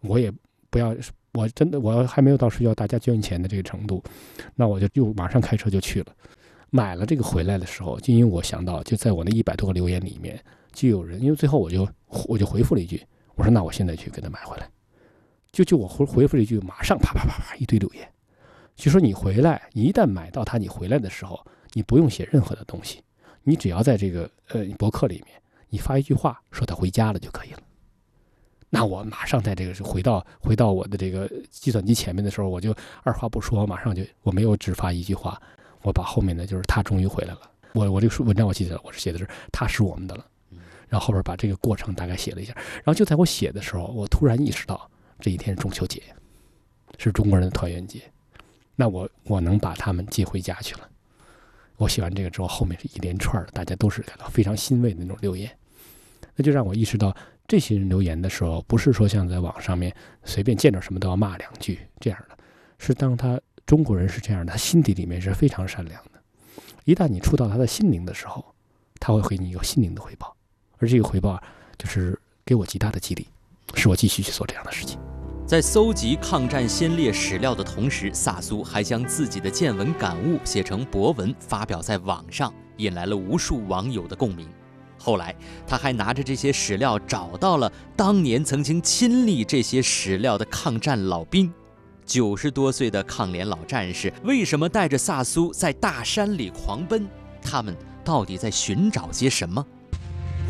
我也不要，我真的我还没有到需要大家捐钱的这个程度，那我就马上开车就去了。买了这个回来的时候，就因为我想到，就在我那100多个留言里面，就有人，因为最后我就回复了一句，我说那我现在去给他买回来。就我回复了一句，马上啪啪啪啪一堆留言，就说你回来，你一旦买到它，你回来的时候，你不用写任何的东西，你只要在这个博客里面，你发一句话说他回家了就可以了。那我马上在这个回到我的这个计算机前面的时候，我就二话不说，马上就我没有只发一句话，我把后面的就是他终于回来了。我这个文章我记得我是写的是他是我们的了，然后后边把这个过程大概写了一下，然后就在我写的时候，我突然意识到这一天是中秋节，是中国人的团圆节，那我能把他们接回家去了。我写完这个之后，后面是一连串的，大家都是感到非常欣慰的那种留言，那就让我意识到，这些人留言的时候，不是说像在网上面随便见着什么都要骂2句这样的，是当中国人是这样的，他心底里面是非常善良的。一旦你触到他的心灵的时候，他会给你一个心灵的回报，而这个回报就是给我极大的激励，使我继续去做这样的事情。 在搜集抗战先烈史料的同时，萨苏还将自己的见闻感悟写成博文发表在网上，引来了无数网友的共鸣。后来他还拿着这些史料找到了当年曾经亲历这些史料的抗战老兵。90多岁的抗联老战士为什么带着萨苏在大山里狂奔？他们到底在寻找些什么？